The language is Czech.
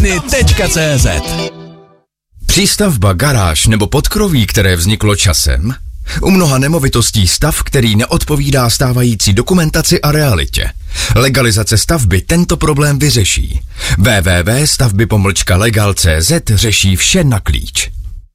Noviny.cz. Přístavba, garáž nebo podkroví, které vzniklo časem? U mnoha nemovitostí stav, který neodpovídá stávající dokumentaci a realitě. Legalizace stavby tento problém vyřeší. www.stavby-legal.cz řeší vše na klíč.